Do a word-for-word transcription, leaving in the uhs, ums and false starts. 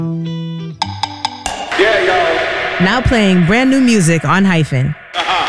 Yeah, y'all. Now playing brand new music on Hyphen. Uh-huh.